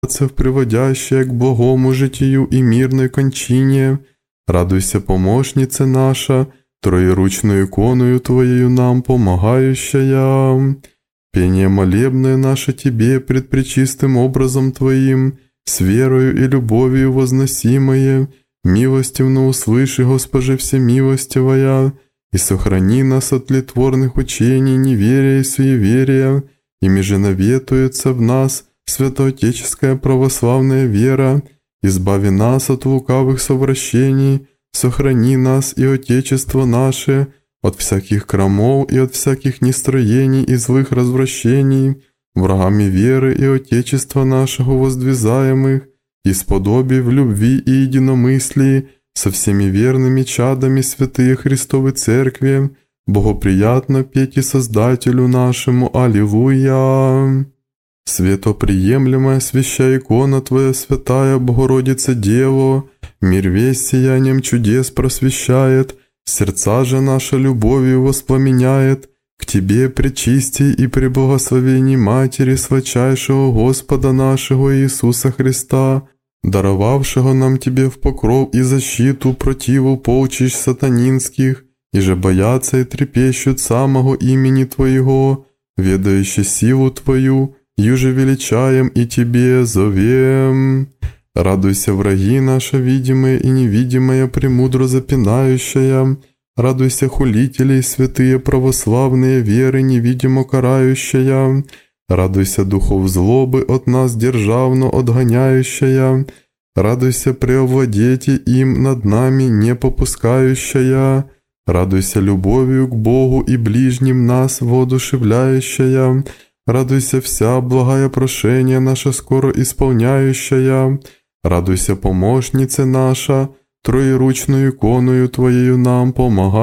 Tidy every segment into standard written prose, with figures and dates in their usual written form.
в приводящее к благому житию и мирной кончине. Радуйся, помощница наша, троеручную иконою Твоею нам помогающая. Пение молебное наше Тебе пред пречистым образом Твоим, с верою и любовью возносимое, милостивно услыши, Госпоже всемилостивая, и сохрани нас от тлетворных учений, неверия и суеверия, ими же наветуется в нас святоотеческая православная вера, избави нас от лукавых совращений, сохрани нас и Отечество наше от всяких крамол и от всяких нестроений и злых развращений, врагами веры и Отечества нашего воздвизаемых, исподоби в любви и единомыслии со всеми верными чадами святые Христовы Церкви, богоприятно петь и Создателю нашему. Аллилуйя! Светоприемлемая свящая икона Твоя, святая Богородица Дево, мир весь сиянием чудес просвещает, сердца же наша любовью воспламеняет, к Тебе, пречистей и преблагословении Матери сладчайшего Господа нашего Иисуса Христа, даровавшего нам Тебе в покров и защиту противу полчищ сатанинских, и же боятся и трепещут самого имени Твоего, ведающий силу Твою, юже величаем и Тебе зовем. Радуйся, враги наши, видимые и невидимые, премудро запинающая. Радуйся, хулители, святые православные веры, невидимо карающая. Радуйся, духов злобы от нас державно отгоняющая. Радуйся, преовладете им над нами не попускающая. Радуйся, любовью к Богу и ближним нас воодушевляющая. Радуйся, вся благая прошение наша скоро исполняющая. Радуйся, помощница наша, троеручную иконою Твоею нам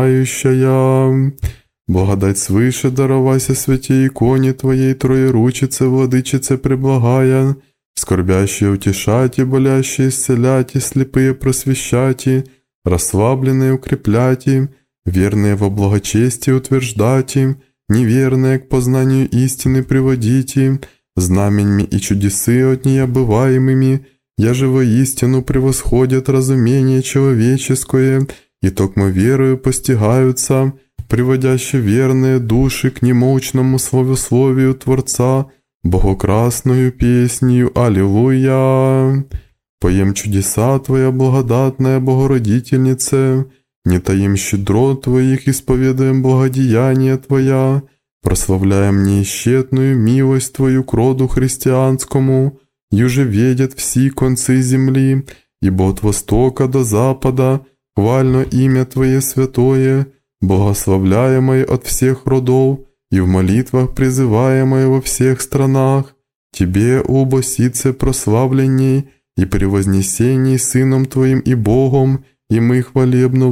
помогающая. Благодать свыше даровайся святей иконе Твоей троеручице, владычице преблагая, скорбящие утешати, болящие исцеляти, слепые просвещати, расслабленные укрепляти, верные во благочестии утверждати, неверные к познанию истины приводите, знаменьми и чудесы от нее бываемыми, яже воистину превосходят разумение человеческое, и токмо верою постигаются, приводящие верные души к немощному славословию Творца, богокрасную песнью. Аллилуйя! Поем чудеса Твоя, благодатная Богородительнице, не таим щедрот Твоих, исповедаем благодеяния Твоя, прославляем неисчетную милость Твою к роду христианскому, юже ведят все концы земли, ибо от востока до запада хвально имя Твое святое, благословляемое от всех родов и в молитвах призываемое во всех странах. Тебе, убо сице прославленней и превознесении Сыном Твоим и Богом, и мы хвалебно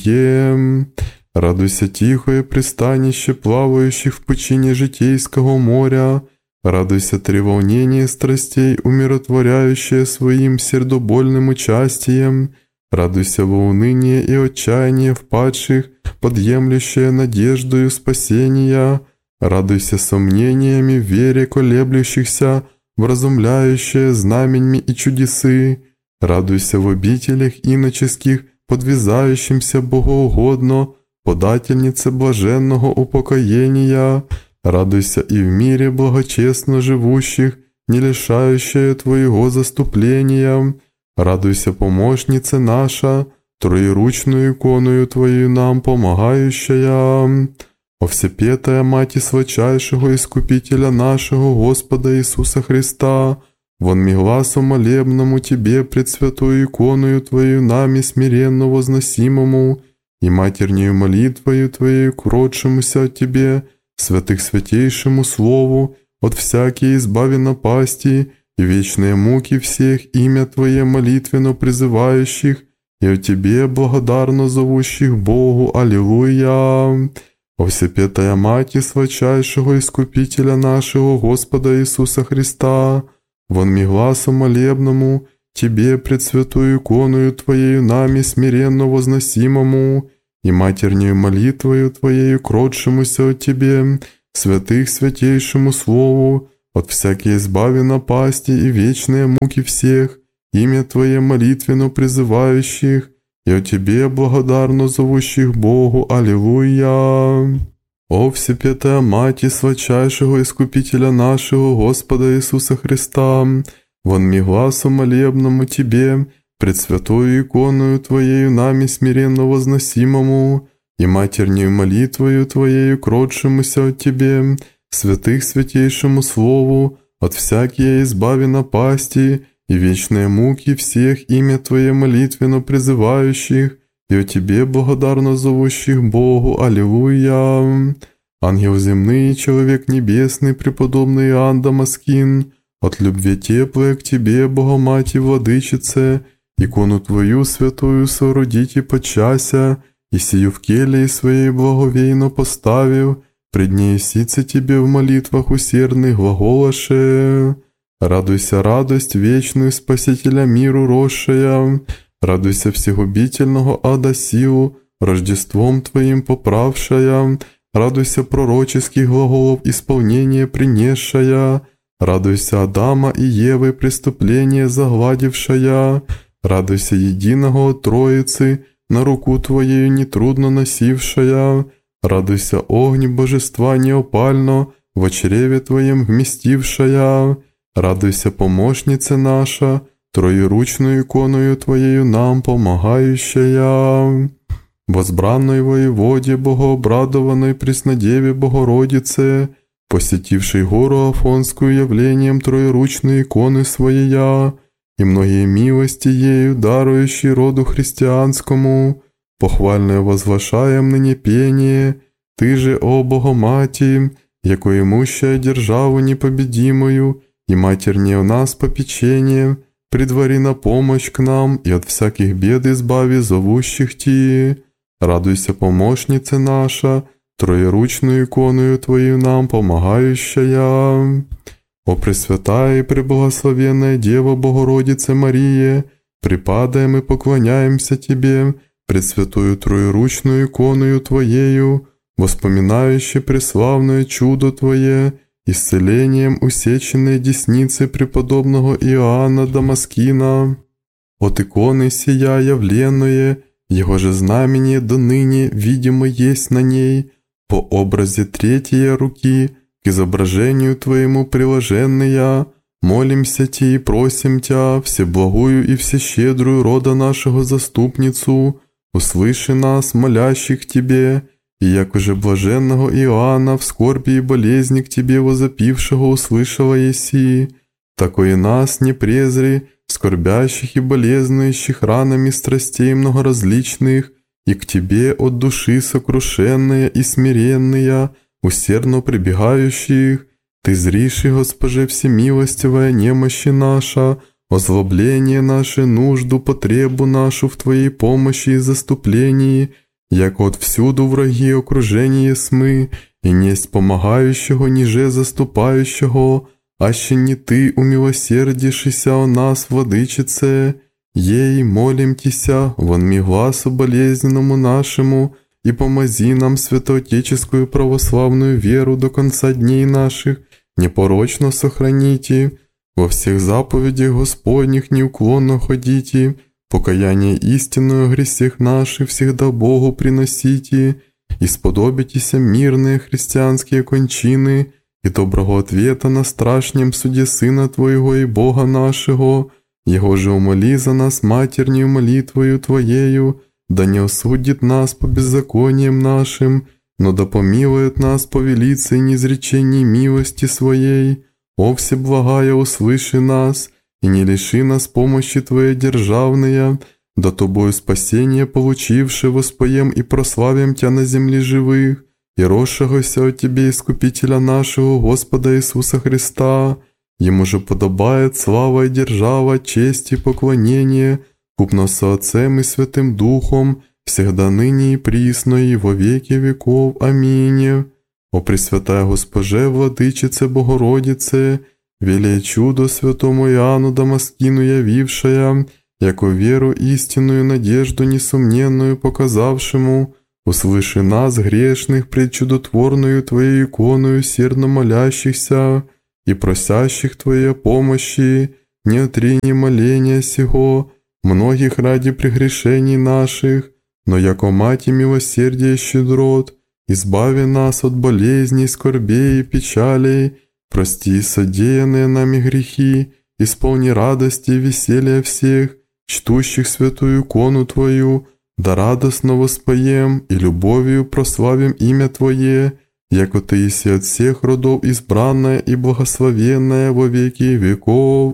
вопием. Радуйся, тихое пристанище плавающих в пучине житейского моря, радуйся, треволнение страстей, умиротворяющее своим сердобольным участием, радуйся во уныние и отчаяние впадших, подъемлющее надеждою спасения, радуйся сомнениями в вере колеблющихся, вразумляющее знаменьми и чудесы, радуйся в обителях иноческих, подвязающимся богоугодно, подательнице блаженного упокоения, радуйся и в мире благочестно живущих, не лишающая Твоего заступления, радуйся, помощница наша, троеручную иконою Твою нам помогающая. О всепетая Мати сладчайшего Искупителя нашего Господа Иисуса Христа, вонми гласу молебному Тебе пред святую иконою Твою нами смиренно возносимому и матернею молитвою Твоею кротшемуся от Тебе, святых святейшему Слову, от всякие избави напасти и вечные муки всех имя Твое молитвенно призывающих и о Тебе благодарно зовущих Богу. Аллилуйя! О всепетая Мати сладчайшего Искупителя нашего Господа Иисуса Христа, вонми гласу молебному Тебе пред святую иконою Твоею нами смиренно возносимому и матернею молитвою Твоею кротшемуся от Тебе, святых святейшему Слову, от всякой избави напасти и вечные муки всех, имя Твое молитвенно призывающих, и о Тебе благодарно зовущих Богу. Аллилуйя! О Всепятая Мать и Святчайшего Искупителя нашего Господа Иисуса Христа, вон ми гласу молебному Тебе, пред святою иконою Твоею нами смиренно возносимому, и матернею молитвою Твоею кротшемуся от Тебе, святых святейшему Слову, от всякие избави напасти и вечные муки всех имя Твое молитвенно призывающих, и о Тебе благодарно зовущих Богу. Аллилуйя! Ангел земный и человек небесный, преподобный Иоанн Дамаскин, от любви теплой к Тебе, Богомати Владычице, икону Твою святую соорудите подчася, и сию в келии своей благовейно поставив, пред ней сице Тебе в молитвах усердных глаголаше. Радуйся, радость вечную Спасителя миру росшая, радуйся всегубительного ада силу, Рождеством Твоим поправшая, радуйся пророческих глаголов исполнение принесшая, радуйся Адама и Евы преступление загладившая, радуйся единого от Троицы, на руку Твоею нетрудно носившая, радуйся огни божества неопально, в чреве Твоем вместившая, радуйся помощница наша, троеручную иконою Твоею нам помогающая. Возбранной воеводе богообрадованной Преснодеве Богородице, посетившей гору Афонскую явлением троеручной иконы Своея, и многие милости ею дарующей роду христианскому, похвальное возглашаем ныне пение, Ты же, о Богомати, яко имущая державу непобедимую, и Матерь не у нас попечение, предвари на помощь к нам, и от всяких бед избави зовущих Ти. Радуйся, помощница наша, троеручную иконою Твою нам помогающая. О Пресвятая и Преблагословенная Дева Богородице Мария, припадаем и поклоняемся Тебе, пред святую троеручную иконою Твоею, воспоминающей преславное чудо Твое, исцелением усеченной десницы преподобного Иоанна Дамаскина. От иконы сия явленное, его же знамение до ныне видимо есть на ней, по образе третьей руки, к изображению Твоему приложенная, молимся Ти и просим Тя, всеблагую и всещедрую рода нашего заступницу, услыши нас, молящих Тебе, и як уже блаженного Иоанна в скорби и болезни к Тебе возопившего услышала еси, такое нас не презри, скорбящих и болезнующих ранами страстей многоразличных, и к Тебе от души сокрушенная и смиренная, усердно прибегающих, Ты зриши, Госпоже всемилостивая немощи наша, озлобление наше, нужду, потребу нашу в Твоей помощи и заступлении, яко отвсюду враги окружение смы, и несть помогающего, ниже заступающего, аще не Ты умилосердишися о нас, Владычице, ей молим Тися, вон ми гласу болезненному нашему, и помози нам святоотеческую православную веру до конца дней наших, непорочно сохраните, во всех заповедях Господних неуклонно ходите, покаяние истинное о гресех наших всегда Богу приносите, и сподобитеся мирные христианские кончины, и доброго ответа на страшнем суде Сына Твоего и Бога нашего, Его же умоли за нас матернею молитвою Твоею, да не осудит нас по беззакониям нашим, но да помилует нас по велице и неизречении милости Своей. О Всеблагая, услыши нас, и не лиши нас помощи Твоей державная, да Тобою спасение получивши, воспоем и прославим Тя на земле живых, и росшегося от Тебе Искупителя нашего Господа Иисуса Христа. Ему же подобает слава и держава, честь и поклонение, купно со Отцем и Святым Духом, всегда ныне и присно и во веки веков. Аминь. О Пресвятая Госпоже, Владычице Богородице, велее чудо святому Иоанну Дамаскину явившая, яко веру истинную надежду несомненную показавшему, услыши нас, грешных, пред чудотворную Твоей иконою сердно молящихся, и просящих Твоей помощи, не отрини моления сего, многих ради прегрешений наших, но яко мати милосердия щедрот, избави нас от болезней, скорбей и печалей, прости содеянные нами грехи, исполни радости и веселья всех, чтущих святую икону Твою, да радостно воспоем и любовью прославим имя Твое, яко Ты еси от всех родов избранная и благословенная во веки веков.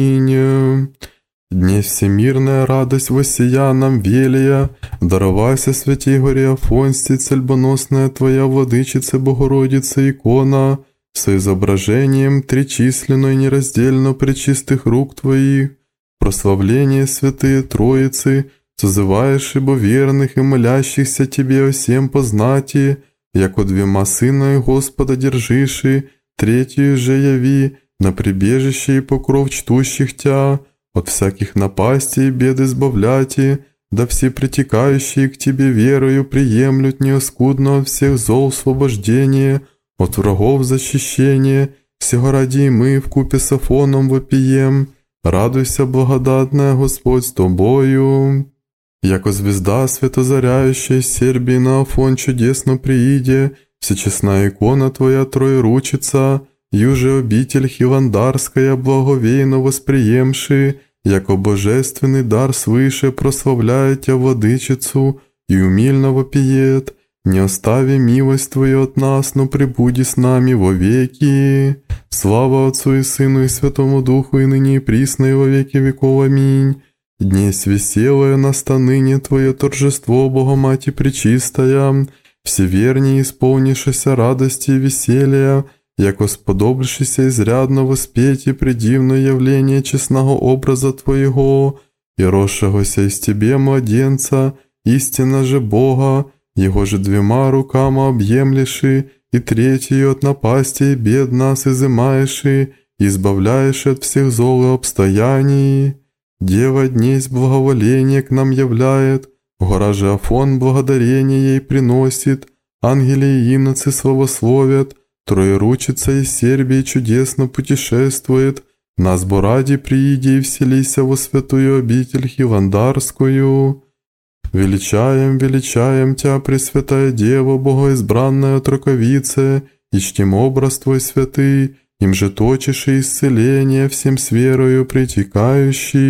Аминь. Дне всемирная радость воссия нам велия, даровайся, святей горе Афонсий, цельбоносная Твоя Владычица Богородица икона, с изображением тричисленно и нераздельно пречистых рук Твоих, прославление святые Троицы, созываешь ибо верных и молящихся Тебе о всем познати, яко двема Сына и Господа держиши, третью же яви, на прибежище и покров чтущих Тя, от всяких напастей и бед избавляти, да все притекающие к Тебе верою приемлют неоскудно от всех зол освобождение, от врагов защищение, всего ради и мы вкупе с Афоном вопием, радуйся, благодатная Господь с Тобою. Яко звезда светозаряющая из Сербии на Афон чудесно прииде, всечестная икона Твоя Троеручица, юже обитель Хивандарская благовейно восприемши, яко божественный дар свыше прославляет Тя Владычицу и умильно вопиет, не остави милость Твою от нас, но пребуди с нами во веки. Слава Отцу и Сыну и Святому Духу, и ныне и присно и во веки веков. Аминь. Днесь веселое настаныне Твое торжество, Богомати Пречистая, всевернее исполнившися радости и веселья, яко сподобившися изрядно воспети предивное явление честного образа Твоего, и росшегося из Тебе младенца, истинно же Бога, Его же двумя руками объемлеши, и третью от напасти и бед нас изымаеши, и избавляешь от всех зол и обстояний. Дева днесь благоволение к нам являет, гора же Афон благодарение ей приносит, ангели и иноцы славословят, Троеручица из Сербии чудесно путешествует, нас бо ради прииди и вселися во святую обитель Хивандарскую. Величаем, величаем Тя, Пресвятая Дева, Богоизбранная Отроковице, и чтим образ Твой святый, им же точишь исцеление всем с верою притекающий.